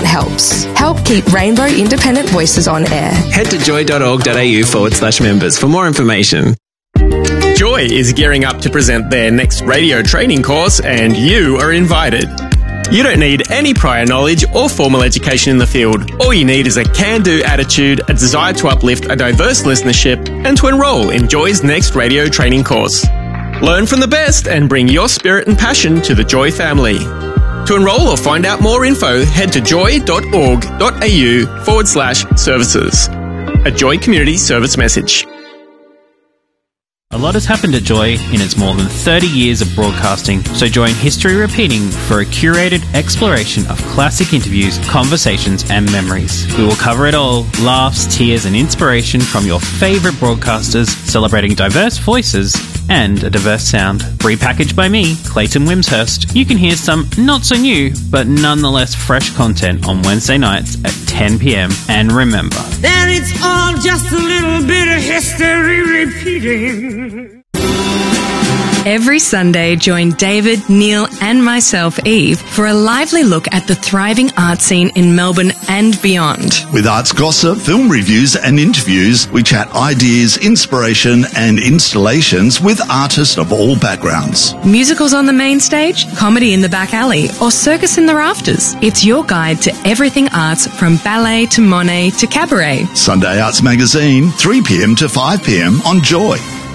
helps. Help keep Rainbow Independent Voices on air. Head to joy.org.au/members for more information. Joy is gearing up to present their next radio training course, and you are invited. You don't need any prior knowledge or formal education in the field. All you need is a can-do attitude, a desire to uplift a diverse listenership, and to enrol in Joy's next radio training course. Learn from the best and bring your spirit and passion to the Joy family. To enrol or find out more info, head to joy.org.au/services. A Joy Community Service message. A lot has happened at Joy in its more than 30 years of broadcasting, so join History Repeating for a curated exploration of classic interviews, conversations and memories. We will cover it all: laughs, tears and inspiration from your favourite broadcasters, celebrating diverse voices and a diverse sound. Repackaged by me, Clayton Wimshurst, you can hear some not so new, but nonetheless fresh content on Wednesday nights at 10 p.m. And remember, that it's all just a little bit of history repeating. Every Sunday, join David, Neil and myself, Eve, for a lively look at the thriving art scene in Melbourne and beyond. With arts gossip, film reviews and interviews, we chat ideas, inspiration and installations with artists of all backgrounds. Musicals on the main stage, comedy in the back alley, or circus in the rafters. It's your guide to everything arts, from ballet to Monet to cabaret. Sunday Arts Magazine, 3 p.m. to 5 p.m. on Joy.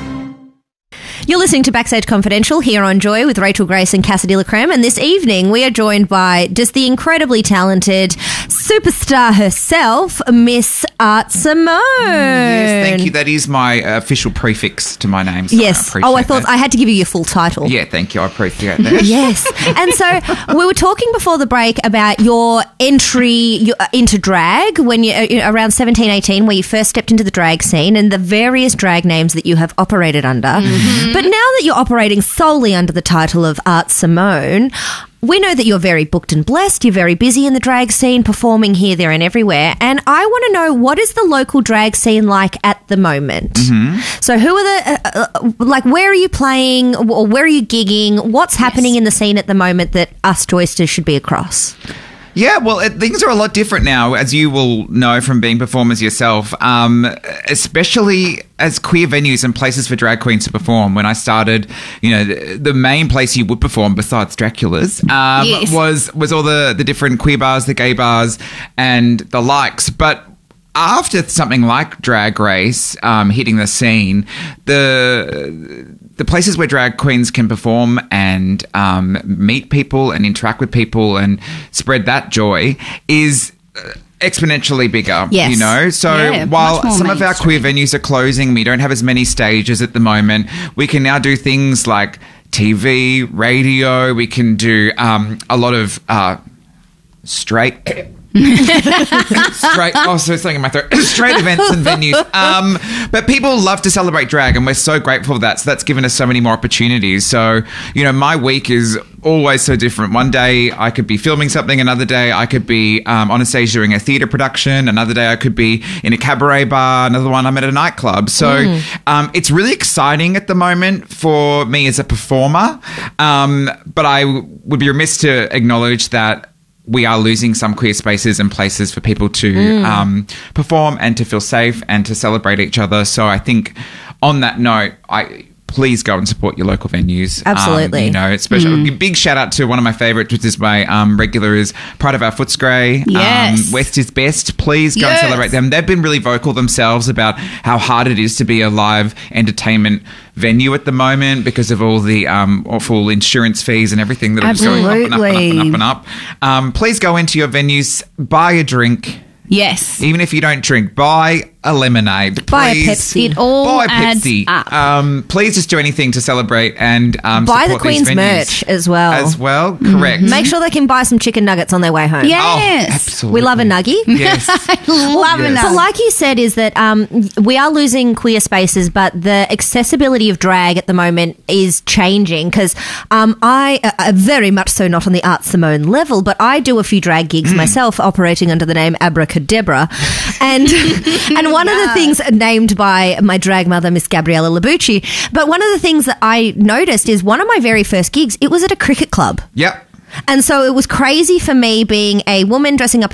You're listening to Backstage Confidential here on Joy with Rachel Grace and Cassidy Lecreme, and this evening we are joined by just the incredibly talented superstar herself, Miss Art Simone. Yes, thank you. That is my official prefix to my name. So yes. I thought that. I had to give you your full title. Yeah, thank you. I appreciate that. Yes. And so we were talking before the break about your entry into drag when you around 17, 18, where you first stepped into the drag scene and the various drag names that you have operated under. Mm-hmm. But now that you're operating solely under the title of Art Simone, we know that you're very booked and blessed. You're very busy in the drag scene, performing here, there and everywhere. And I want to know, what is the local drag scene like at the moment? Mm-hmm. So who are where are you playing, or where are you gigging? What's happening in the scene at the moment that us Joysters should be across? Yeah, well, things are a lot different now, as you will know from being performers yourself, especially as queer venues and places for drag queens to perform. When I started, the main place you would perform besides Dracula's was all the different queer bars, the gay bars and the likes. But after something like Drag Race hitting the scene, the places where drag queens can perform and meet people and interact with people and spread that joy is exponentially bigger, yes. So while some of our queer venues are closing, we don't have as many stages at the moment, we can now do things like TV, radio, we can do a lot of straight something in my throat. Straight events and venues. But people love to celebrate drag, and we're so grateful for that. So that's given us so many more opportunities. So, my week is always so different. One day I could be filming something, another day I could be on a stage doing a theatre production, another day I could be in a cabaret bar, another one I'm at a nightclub. So it's really exciting at the moment for me as a performer. But I would be remiss to acknowledge that we are losing some queer spaces and places for people to perform and to feel safe and to celebrate each other. So I think on that note, please go and support your local venues. Absolutely. Especially big shout out to one of my favourites, which is my regular, is Pride of Our Footscray. Yes. West is Best. Please go and celebrate them. They've been really vocal themselves about how hard it is to be a live entertainment venue at the moment because of all the awful insurance fees and everything that are just going up and up and up and up and up. Please go into your venues, buy a drink. Yes. Even if you don't drink, buy a lemonade. Buy a Pepsi. It all buy a adds Pepsi. up. Please just do anything to celebrate and buy the Queen's merch as well. Correct. Make sure they can buy some chicken nuggets on their way home. Yes. Oh, absolutely. We love a nuggie. Yes. I love a So nugget. like you said, is that we are losing queer spaces, but the accessibility of drag at the moment is changing because I very much so not on the Art Simone level, but I do a few drag gigs myself operating under the name Abracadabra. And one of the things named by my drag mother, Miss Gabriella Labucci, but one of the things that I noticed is one of my very first gigs, it was at a cricket club. Yep. And so it was crazy for me being a woman dressing up